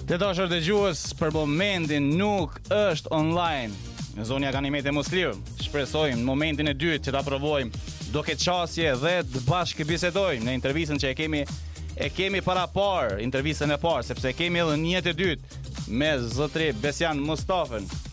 Të dashur dëgjues, për momentin nuk është online. Zonja Ganimete Musliu. Shpresojmë në momentin e dytë që ta provojmë duke qasje dhe të bashkë bisedojmë në intervistën që e kemi para parë, intervistën e parë, sepse kemi edhe një të dytë me zotri Besjan Mustafën.